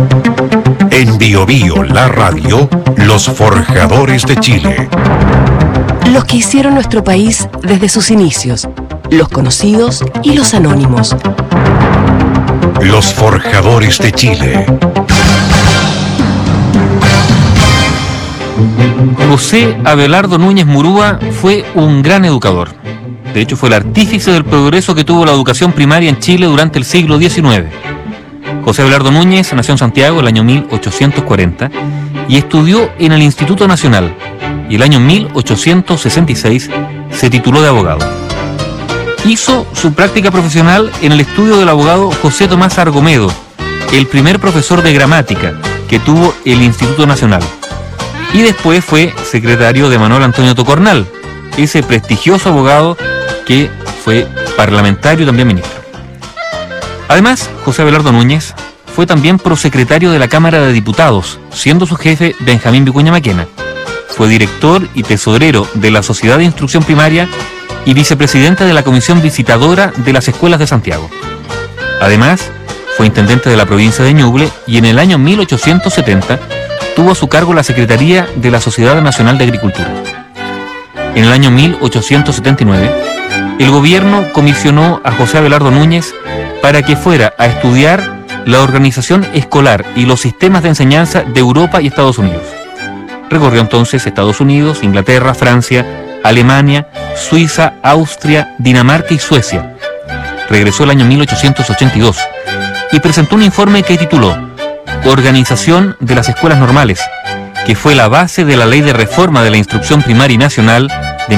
En Bio Bio, la radio, los forjadores de Chile. Los que hicieron nuestro país desde sus inicios, los conocidos y los anónimos. Los forjadores de Chile. José Abelardo Núñez Murúa fue un gran educador. De hecho, fue el artífice del progreso que tuvo la educación primaria en Chile durante el siglo XIX. José Abelardo Núñez nació en Santiago el año 1840 y estudió en el Instituto Nacional, y el año 1866 se tituló de abogado. Hizo su práctica profesional en el estudio del abogado José Tomás Argomedo, el primer profesor de gramática que tuvo el Instituto Nacional, y después fue secretario de Manuel Antonio Tocornal, ese prestigioso abogado que fue parlamentario y también ministro. Además, José Abelardo Núñez fue también prosecretario de la Cámara de Diputados, siendo su jefe Benjamín Vicuña Maquena. Fue director y tesorero de la Sociedad de Instrucción Primaria y vicepresidente de la Comisión Visitadora de las Escuelas de Santiago. Además, fue intendente de la provincia de Ñuble y en el año 1870 tuvo a su cargo la Secretaría de la Sociedad Nacional de Agricultura. En el año 1879, el gobierno comisionó a José Abelardo Núñez para que fuera a estudiar la organización escolar y los sistemas de enseñanza de Europa y Estados Unidos. Recorrió entonces Estados Unidos, Inglaterra, Francia, Alemania, Suiza, Austria, Dinamarca y Suecia. Regresó el año 1882 y presentó un informe que tituló Organización de las Escuelas Normales, que fue la base de la Ley de Reforma de la Instrucción Primaria y Nacional de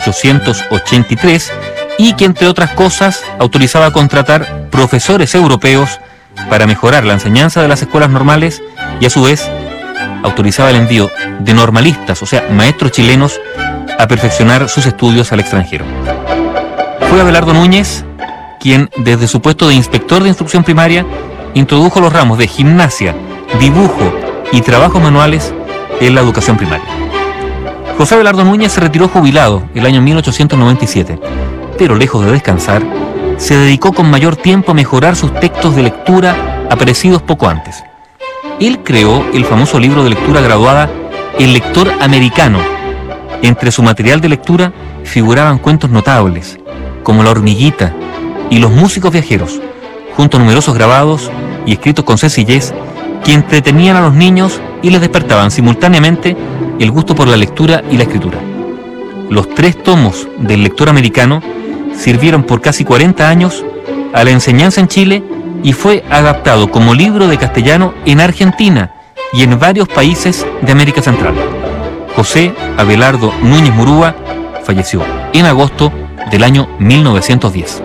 1883 y que, entre otras cosas, autorizaba a contratar profesores europeos para mejorar la enseñanza de las escuelas normales y, a su vez, autorizaba el envío de normalistas, o sea, maestros chilenos, a perfeccionar sus estudios al extranjero. Fue Abelardo Núñez quien, desde su puesto de inspector de instrucción primaria, introdujo los ramos de gimnasia, dibujo y trabajos manuales en la educación primaria. José Abelardo Núñez se retiró jubilado el año 1897, pero lejos de descansar, se dedicó con mayor tiempo a mejorar sus textos de lectura aparecidos poco antes. Él creó el famoso libro de lectura graduada El Lector Americano. Entre su material de lectura figuraban cuentos notables, como La Hormiguita y Los Músicos Viajeros, junto a numerosos grabados y escritos con sencillez que entretenían a los niños y les despertaban simultáneamente el gusto por la lectura y la escritura. Los 3 tomos del Lector Americano sirvieron por casi 40 años a la enseñanza en Chile y fue adaptado como libro de castellano en Argentina y en varios países de América Central. José Abelardo Núñez Murúa falleció en agosto del año 1910.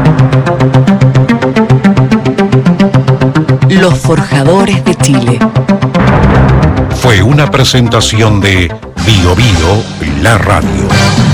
Los forjadores de Chile. Fue una presentación de Bio Bio, la radio.